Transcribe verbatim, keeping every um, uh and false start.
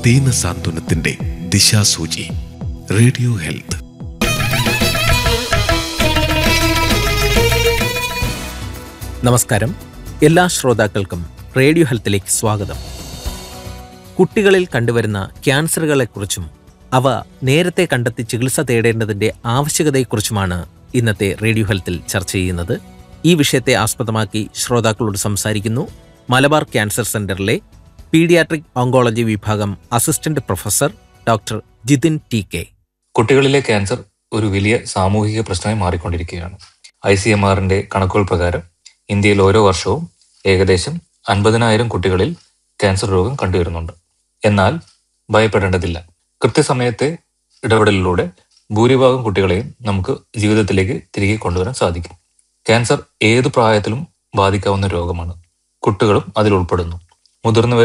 ദീനസാന്ത്വനത്തിന്റെ ദിശാസൂചി. Radio health. നമസ്കാരം. എല്ലാ ശ്രോതാക്കൾക്കും റേഡിയോ ഹെൽത്തിലേക്ക് സ്വാഗതം. കുട്ടികളിൽ കണ്ടുവരുന്ന ക്യാൻസറുകളെക്കുറിച്ചും അവ നേരത്തെ കണ്ടെത്തി ചികിത്സ തേടേണ്ടതിൻ്റെ ആവശ്യകതയെക്കുറിച്ചുമാണ് ഇന്നത്തെ റേഡിയോ ഹെൽത്തിൽ ചർച്ച ചെയ്യുന്നത്. ഈ വിഷയത്തെ ആസ്പദമാക്കി ശ്രോതാക്കളോട് സംസാരിക്കുന്നു മലബാർ ക്യാൻസർ സെന്ററിലെ പീഡിയാട്രിക് ഓങ്കോളജി വിഭാഗം assistant professor doctor Jithin T K. കുട്ടികളിലെ ക്യാൻസർ ഒരു വലിയ സാമൂഹിക പ്രശ്നമായി മാറിക്കൊണ്ടിരിക്കുകയാണ്. ഐ സി എം ആറിന്റെ കണക്കുകൾ പ്രകാരം ഇന്ത്യയിൽ ഓരോ വർഷവും ഏകദേശം അൻപതിനായിരം കുട്ടികളിൽ ക്യാൻസർ രോഗം കണ്ടുവരുന്നുണ്ട്. എന്നാൽ ഭയപ്പെടേണ്ടതില്ല. കൃത്യസമയത്തെ ഇടപെടലിലൂടെ ഭൂരിഭാഗം കുട്ടികളെയും നമുക്ക് ജീവിതത്തിലേക്ക് തിരികെ കൊണ്ടുവരാൻ സാധിക്കും. ക്യാൻസർ ഏതു പ്രായത്തിലും ബാധിക്കാവുന്ന രോഗമാണ്. കുട്ടികളും അതിൽ ഉൾപ്പെടുന്നു. മുതിർന്നവർ